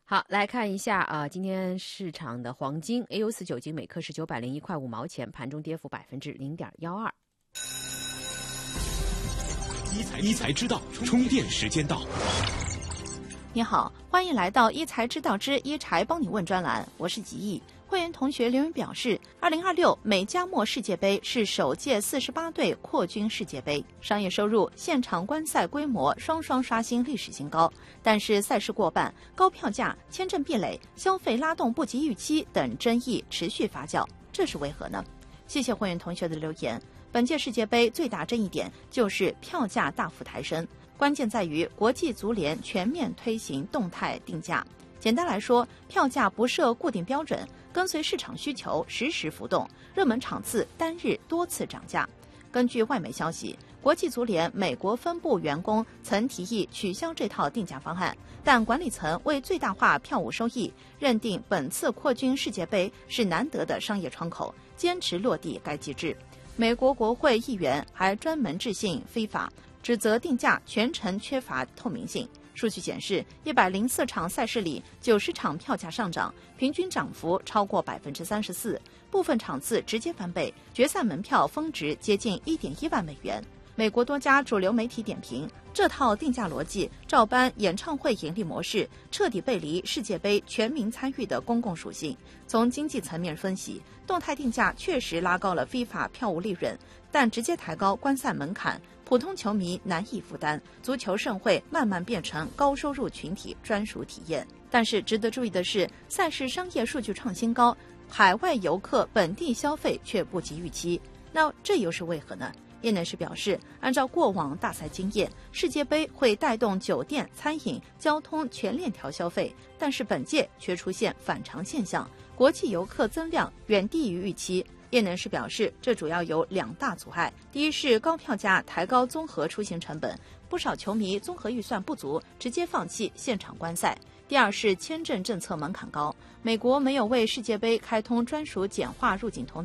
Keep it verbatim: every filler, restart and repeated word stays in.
好，来看一下啊、呃，今天市场的黄金 A 五 四九金每克是九百零一块五毛钱，盘中跌幅百分之零点幺二。 一财一财知道，充电时间到。 你好，欢迎来到一财知道之一财帮你问专栏，我是吉毅。会员同学留言表示，二零二六美加墨世界杯是首届四十八队扩军世界杯，商业收入、现场观赛规模双双刷新历史新高。但是赛事过半、高票价、签证壁垒、消费拉动不及预期等争议持续发酵，这是为何呢？谢谢会员同学的留言。本届世界杯最大争议点就是票价大幅抬升，关键在于国际足联全面推行动态定价。简单来说，票价不设固定标准，跟随市场需求实时浮动，热门场次单日多次涨价。根据外媒消息，国际足联美国分部员工曾提议取消这套定价方案，但管理层为最大化票务收益，认定本次扩军世界杯是难得的商业窗口，坚持落地该机制。美国国会议员还专门致信 FIFA， 指责定价全程缺乏透明性。数据显示，一百零四场赛事里，九十场票价上涨，平均涨幅超过百分之三十四，部分场次直接翻倍，决赛门票峰值接近一点一万美元。美国多家主流媒体点评，这套定价逻辑照搬演唱会盈利模式，彻底背离世界杯全民参与的公共属性。从经济层面分析，动态定价确实拉高了 FIFA 票务利润，但直接抬高观赛门槛，普通球迷难以负担，足球盛会慢慢变成高收入群体专属体验。但是值得注意的是，赛事商业数据创新高，海外游客本地消费却不及预期，那这又是为何呢？业内人士表示，按照过往大赛经验，世界杯会带动酒店、餐饮、交通全链条消费，但是本届却出现反常现象，国际游客增量远低于预期。业内人士表示，这主要有两大阻碍：第一是高票价抬高综合出行成本，不少球迷综合预算不足，直接放弃现场观赛；第二是签证政策门槛高，美国没有为世界杯开通专属简化入境通道。